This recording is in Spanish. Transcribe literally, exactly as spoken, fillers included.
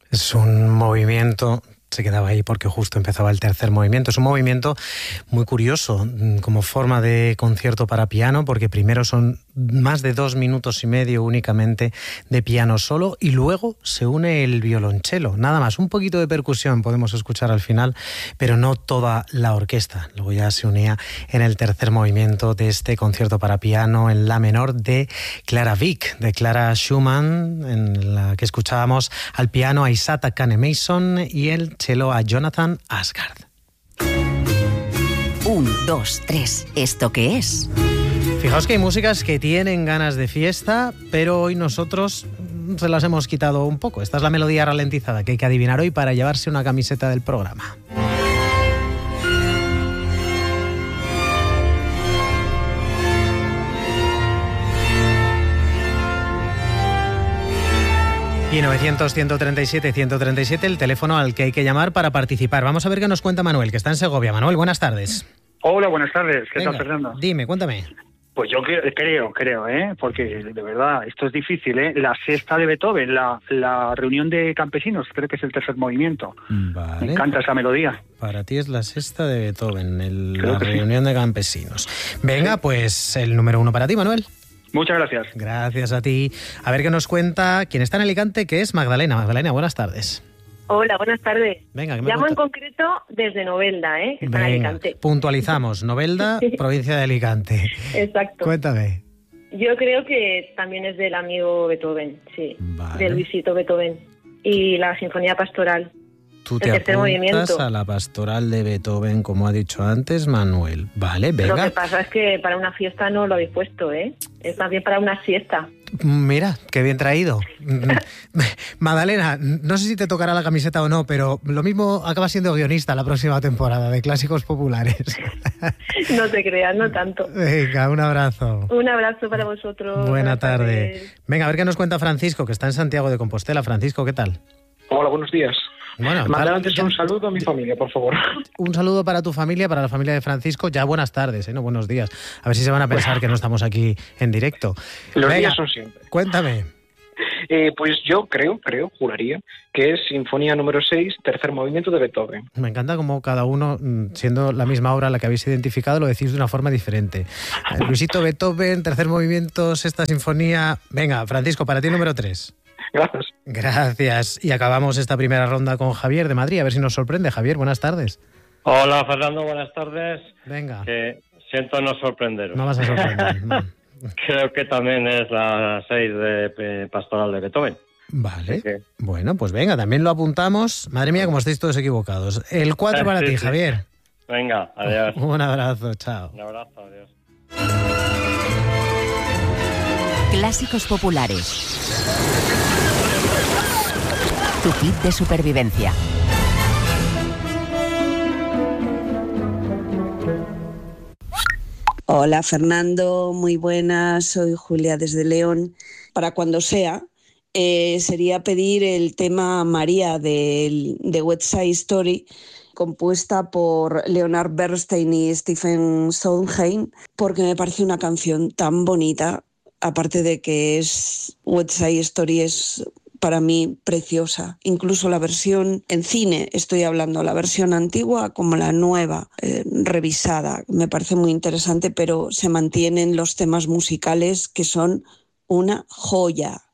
Es un movimiento... Se quedaba ahí porque justo empezaba el tercer movimiento. Es un movimiento muy curioso como forma de concierto para piano, porque primero son más de dos minutos y medio únicamente de piano solo y luego se une el violonchelo. Nada más, un poquito de percusión podemos escuchar al final, pero no toda la orquesta. Luego ya se unía en el tercer movimiento de este concierto para piano en la menor de Clara Wieck, de Clara Schumann, en la que escuchábamos al piano a Isata Kane-Mason y el cello a Jonathan Asgard. Un, dos, tres. ¿Esto qué es? Fijaos que hay músicas que tienen ganas de fiesta, pero hoy nosotros se las hemos quitado un poco. Esta es la melodía ralentizada que hay que adivinar hoy para llevarse una camiseta del programa. Y novecientos, ciento treinta y siete, ciento treinta y siete, el teléfono al que hay que llamar para participar. Vamos a ver qué nos cuenta Manuel, que está en Segovia. Manuel, buenas tardes. Hola, buenas tardes. ¿Qué Venga, tal, Fernando? Dime, cuéntame. Pues yo creo, creo, creo, ¿eh? Porque de verdad, esto es difícil, ¿eh? La sexta de Beethoven, la, la reunión de campesinos, creo que es el tercer movimiento. Vale. Me encanta esa melodía. Para ti es la sexta de Beethoven, el, Creo la que sí. reunión de campesinos. Venga, Sí. pues el número uno para ti, Manuel. Muchas gracias. Gracias a ti. A ver qué nos cuenta quien está en Alicante, que es Magdalena. Magdalena, buenas tardes. Hola, buenas tardes. Venga, ¿qué me Llamo en cuentas? concreto desde Novelda, ¿eh? Está en Venga, Alicante. puntualizamos. Novelda, provincia de Alicante. Exacto. Cuéntame. Yo creo que también es del amigo Beethoven, sí. Vale. De Luisito Beethoven. Y la Sinfonía Pastoral. Tú te El tercer apuntas movimiento. a la pastoral de Beethoven, como ha dicho antes Manuel. Vale, Lo que venga. pasa es que para una fiesta no lo habéis puesto, ¿eh? Es más bien para una siesta. Mira, qué bien traído. Magdalena, no sé si te tocará la camiseta o no, pero lo mismo acaba siendo guionista la próxima temporada de Clásicos Populares. No te creas, no tanto. Venga, un abrazo. Un abrazo para vosotros. Buena Buenas tarde. tardes. Venga, a ver qué nos cuenta Francisco, que está en Santiago de Compostela. Francisco, ¿qué tal? Hola, buenos días. Bueno, Mandar para- antes un saludo a mi familia, por favor. un saludo para tu familia, para la familia de Francisco. Ya buenas tardes, ¿eh? No buenos días. A ver si se van a pensar que no estamos aquí en directo. Los Venga, días son siempre. cuéntame. Eh, pues yo creo, creo, juraría, que es Sinfonía número seis, tercer movimiento de Beethoven. Me encanta cómo cada uno, mm, siendo la misma obra la que habéis identificado, lo decís de una forma diferente. Eh, Luisito Beethoven, tercer movimiento, sexta sinfonía. Venga, Francisco, para ti número tres. Gracias. Gracias. Y acabamos esta primera ronda con Javier de Madrid. A ver si nos sorprende. Javier, buenas tardes. Hola, Fernando, buenas tardes. Venga, Que siento no sorprenderos. no vas a sorprender. No. Creo que también es la seis de eh, Pastoral de Beethoven. Vale. Así que- Bueno, pues venga, también lo apuntamos. Madre mía, como estáis todos equivocados. El cuatro para Sí, ti, sí. Javier. Venga, adiós. Un abrazo, chao. Un abrazo, adiós. Clásicos populares. Tu kit de supervivencia. Hola Fernando, muy buenas, soy Julia desde León. Para cuando sea, eh, sería pedir el tema María de, de West Side Story, compuesta por Leonard Bernstein y Stephen Sondheim, porque me parece una canción tan bonita, aparte de que es West Side Story es para mí preciosa. Incluso la versión en cine, estoy hablando, la versión antigua como la nueva, eh, revisada, me parece muy interesante, pero se mantienen los temas musicales que son una joya.